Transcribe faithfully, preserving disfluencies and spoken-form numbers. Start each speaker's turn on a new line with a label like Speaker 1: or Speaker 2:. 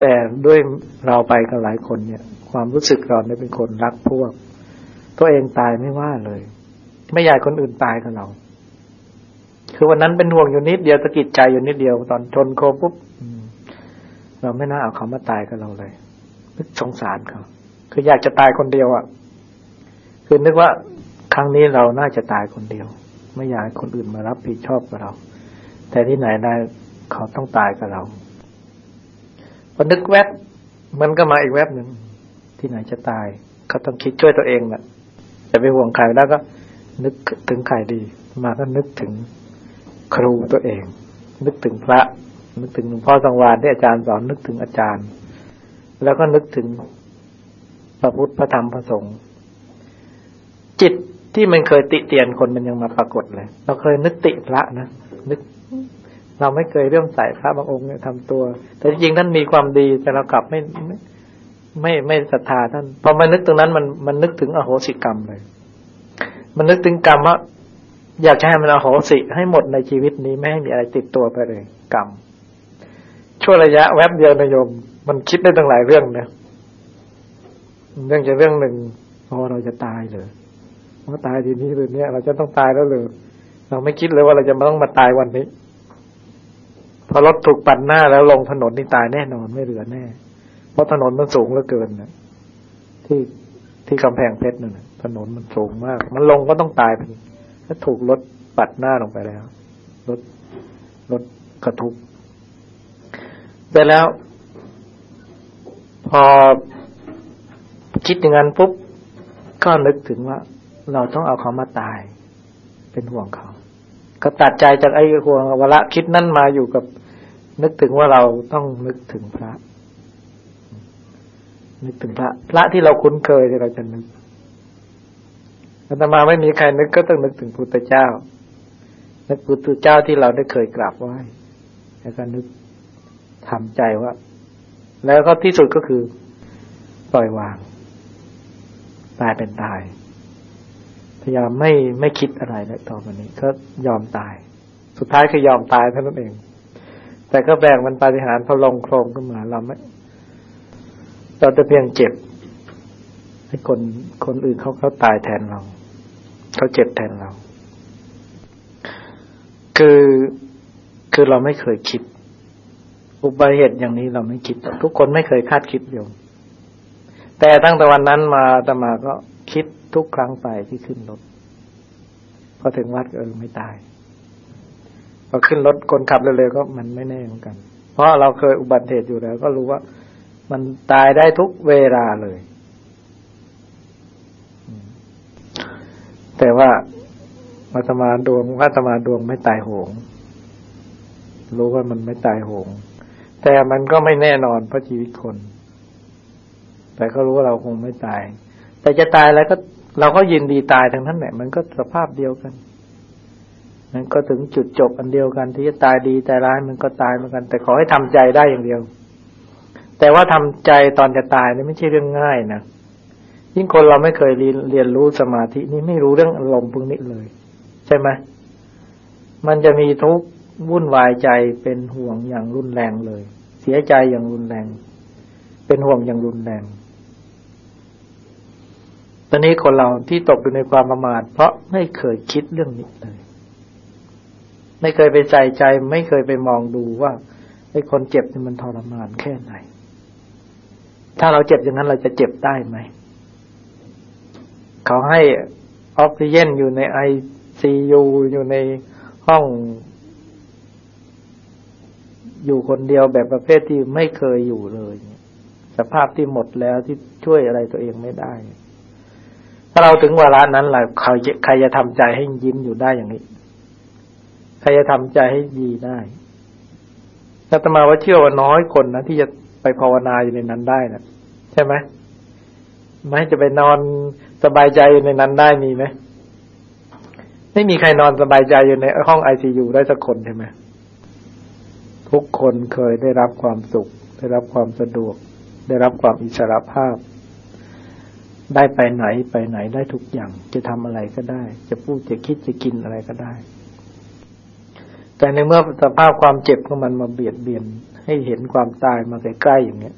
Speaker 1: แต่ด้วยเราไปกันหลายคนเนี่ยความรู้สึกเราเนี่ยเป็นคนรักพวกตัวเองตายไม่ว่าเลยไม่อยากคนอื่นตายกับเราคือวันนั้นเป็นห่วงอยู่นิดเดียวสะกิดใจอยู่นิดเดียวตอนชนโคมปุ๊บเราไม่น่าเอาเขามาตายกับเราเลยนึกสงสารเขาคืออยากจะตายคนเดียวอ่ะคือนึกว่าครั้งนี้เราน่าจะตายคนเดียวไม่อยากให้คนอื่นมารับผิดชอบกับเราแต่ที่ไหนได้เขาต้องตายกับเราพอนึกแวบมันก็มาอีกแวบหนึ่งที่ไหนจะตายเขาต้องคิดช่วยตัวเองแหละจะไปห่วงใครแล้วก็นึกถึงใครดีมาก็นึกถึงครูตัวเองนึกถึงพระนึกถึงหลวงพ่อสังวาลที่อาจารย์สอนนึกถึงอาจารย์แล้วก็นึกถึงพระพุทธพระธรรมพระสงฆ์จิตที่มันเคยติเตียนคนมันยังมาปรากฏเลยเราเคยนึกติพระนะนึกเราไม่เคยเรื่องใส่พระบางองค์เนี่ยทำตัวแต่จริงๆท่านมีความดีแต่เรากลับไม่ไม่ไม่ไม่ศรัทธาท่านพอมานึกตรงนั้นมันมันนึกถึงอโหสิกรรมเลยมันนึกถึงกรรมว่าอยากให้มันอโหสิให้หมดในชีวิตนี้ไม่ให้มีอะไรติดตัวไปเลยกรรมชั่วระยะแวบเดียวนะโยมมันคิดได้ตั้งหลายเรื่องนะเรื่องจะเรื่องหนึ่งพอเราจะตายเลยว่าตายทีนี้เลยเนี่ยเราจะต้องตายแล้วเลยเราไม่คิดเลยว่าเราจะมาต้องมาตายวันนี้พอรถถูกปั่นหน้าแล้วลงถนนนี่ตายแน่นอนไม่เหลือแน่เพราะถนนมันสูงเหลือเกินนะที่ที่กำแพงเพชรนั่นนะถนนมันสูงมากมันลงก็ต้องตายไปถ้าถูกรถปัดหน้าลงไปแล้วรถรถกระทุกแต่แล้วพอคิดอย่างนั้นปุ๊บก็นึกถึงว่าเราต้องเอาเขามาตายเป็นห่วงเขาก็ตัดใจจากไอ้ห่วงวละคิดนั่นมาอยู่กับนึกถึงว่าเราต้องนึกถึงพระนึกถึงพระพระที่เราคุ้นเคยที่เราจะนึกอาตมาไม่มีใครนึกก็ต้องนึกถึงพุทธเจ้านึกพุทธเจ้าที่เราได้เคยกราบไหว้แล้วก็นึกทำใจว่าแล้วก็ที่สุดก็คือปล่อยวางตายเป็นตายพยายามไม่ไม่คิดอะไรแล้วต่อไปนี้ก็ยอมตายสุดท้ายคือยอมตายเท่านั้นเองแต่ก็แบ่งมันปาฏิหาริย์พอลงโครงขึ้นมาเราไม่เราจะเพียงเจ็บให้คนคนอื่นเขาเขาตายแทนเราเขาเจ็บแทนเราคือคือเราไม่เคยคิดอุบัติเหตุอย่างนี้เราไม่คิดทุกคนไม่เคยคาดคิดโยมแต่ตั้งแต่วันนั้นมาอาตมาก็คิดทุกครั้งไปที่ขึ้นรถพอถึงวัดเออไม่ตายพอขึ้นรถคนขับเร็วๆก็มันไม่แน่เหมือนกันเพราะเราเคยอุบัติเหตุอยู่แล้วก็รู้ว่ามันตายได้ทุกเวลาเลยแต่ว่าอาตมาดวงอาตมาดวงไม่ตายโหงรู้ว่ามันไม่ตายโหงแต่มันก็ไม่แน่นอนเพราะชีวิตคนแต่ก็รู้ว่าเราคงไม่ตายแต่จะตายแล้วก็เราก็ยินดีตายทั้งนั้นแหละมันก็สภาพเดียวกันมันก็ถึงจุดจบอันเดียวกันที่จะตายดีตายร้ายมันก็ตายเหมือนกันแต่ขอให้ทำใจได้อย่างเดียวแต่ว่าทำใจตอนจะตายนี่ไม่ใช่เรื่องง่ายนะยิ่งคนเราไม่เคยเรียนเรียนรู้สมาธินี่ไม่รู้เรื่องอารมณ์พวกนี้เลยใช่ไหมมันจะมีทุกข์วุ่นวายใจเป็นห่วงอย่างรุนแรงเลยเสียใจอย่างรุนแรงเป็นห่วงอย่างรุนแรงตอนนี้คนเราที่ตกอยู่ในความประมาทเพราะไม่เคยคิดเรื่องนี้เลยไม่เคยไปใส่ใจไม่เคยไปมองดูว่าไอ้คนเจ็บนี่มันทรมานแค่ไหนถ้าเราเจ็บอย่างนั้นเราจะเจ็บได้ไหมเขาให้ออกซิเจนอยู่ใน ไอ ซี ยู อยู่ในห้องอยู่คนเดียวแบบประเภทที่ไม่เคยอยู่เลยสภาพที่หมดแล้วที่ช่วยอะไรตัวเองไม่ได้ถ้าเราถึงวาระนั้นแหละใครใครจะทำใจให้ยิ้มอยู่ได้อย่างนี้ใครจะทำใจให้ดีได้อาตมาว่าเชื่อว่าน้อยคนนะที่จะไปภาวนาอยู่ในนั้นได้นะใช่ไหมไม่จะไปนอนสบายใจอยู่ในนั้นได้มีไหมไม่มีใครนอนสบายใจอยู่ในห้อง ไอ ซี ยู ได้สักคนใช่ไหมทุกคนเคยได้รับความสุขได้รับความสะดวกได้รับความอิสรภาพได้ไปไหนไปไหนได้ทุกอย่างจะทำอะไรก็ได้จะพูดจะคิดจะกินอะไรก็ได้แต่ในเมื่อสภาพความเจ็บของมันมาเบียดเบียนให้เห็นความตายมาใกล้ๆอย่างเงี้ย